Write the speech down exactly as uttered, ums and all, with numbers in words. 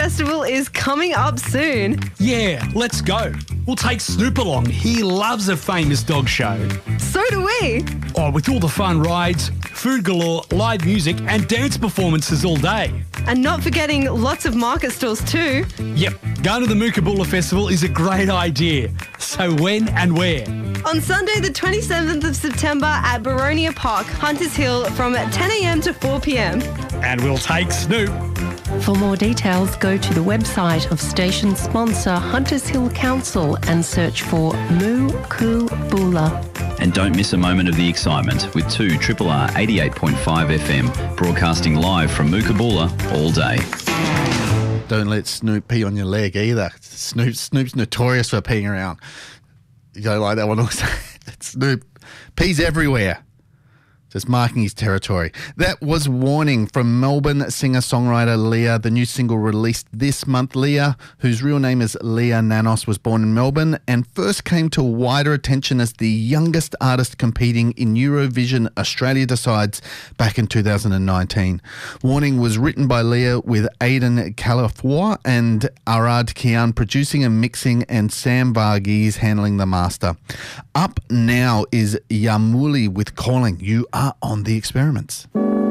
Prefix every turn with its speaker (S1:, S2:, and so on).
S1: Festival is coming up soon.
S2: Yeah, let's go. We'll take Snoop along. He loves a famous dog show.
S1: So do we.
S2: Oh, with all the fun rides, food galore, live music and dance performances all day.
S1: And not forgetting lots of market stalls too.
S2: Yep, going to the Mookabola Festival is a great idea. So when and where?
S1: On Sunday the twenty-seventh of September at Baronia Park, Hunters Hill from ten a.m. to four p.m.
S2: And we'll take Snoop.
S3: For more details, go to the website of station sponsor Hunters Hill Council and search for Mookabola.
S4: And don't miss a moment of the excitement with two R R R eighty-eight point five F M broadcasting live from Mookabola all day.
S5: Don't let Snoop pee on your leg either. Snoop, Snoop's notorious for peeing around. You don't like that one also? Snoop pees everywhere. Just marking his territory. That was Warning from Melbourne singer-songwriter Leah. The new single released this month. Leah, whose real name is Leah Nanos, was born in Melbourne and first came to wider attention as the youngest artist competing in Eurovision Australia Decides back in two thousand nineteen. Warning was written by Leah with Aidan Calafour and Arad Kian producing and mixing, and Sam Varghese handling the master. Up now is Yamuli with Calling. You are on The Experiments.